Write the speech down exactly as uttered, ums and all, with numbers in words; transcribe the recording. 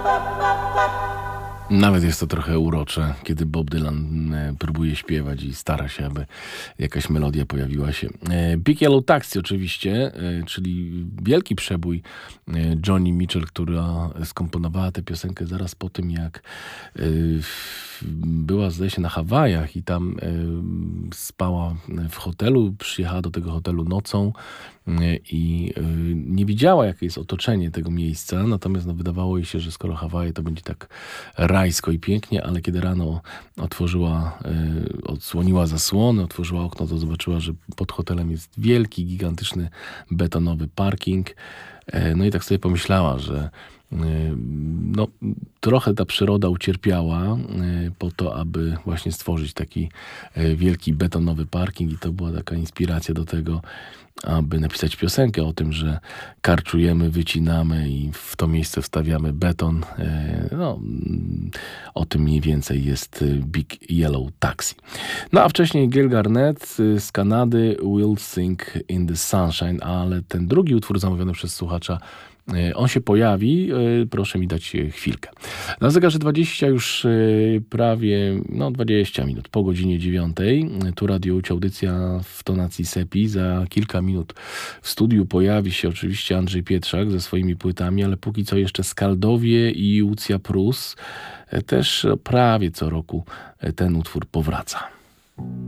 Nawet jest to trochę urocze, kiedy Bob Dylan e, próbuje śpiewać i stara się, aby jakaś melodia pojawiła się. E, Big Yellow Taxi oczywiście, e, czyli wielki przebój e, Joni Mitchell, która skomponowała tę piosenkę zaraz po tym, jak e, była, zdaje się, na Hawajach i tam e, spała w hotelu, przyjechała do tego hotelu nocą e, i e, nie widziała, jakie jest otoczenie tego miejsca, natomiast no, wydawało jej się, że skoro Hawaje, to będzie tak rajsko i pięknie, ale kiedy rano otworzyła, e, odsłoniła zasłony, otworzyła okno, to zobaczyła, że pod hotelem jest wielki, gigantyczny, betonowy parking. E, no i tak sobie pomyślała, że no, trochę ta przyroda ucierpiała po to, aby właśnie stworzyć taki wielki betonowy parking i to była taka inspiracja do tego, aby napisać piosenkę o tym, że karczujemy, wycinamy i w to miejsce wstawiamy beton. No, o tym mniej więcej jest Big Yellow Taxi. No a wcześniej Gail Garnett z Kanady, We'll Sing in the Sunshine, ale ten drugi utwór zamówiony przez słuchacza, on się pojawi, proszę mi dać chwilkę. Na zegarze dwadzieścia już prawie no dwadzieścia minut po godzinie dziewiątej. Tu Radio Łódź, audycja w tonacji Sepi. Za kilka minut w studiu pojawi się oczywiście Andrzej Pietrzak ze swoimi płytami, ale póki co jeszcze Skaldowie i Łucja Prus. Też prawie co roku ten utwór powraca.